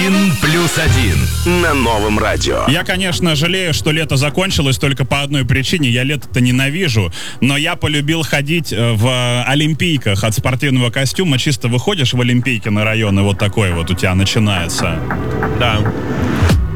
1+1 на Новом радио. Я, конечно, жалею, что лето закончилось только по одной причине. Я лето-то ненавижу, но я полюбил ходить в олимпийках от спортивного костюма. Чисто выходишь в олимпийке на район, и вот такой вот у тебя начинается. Да.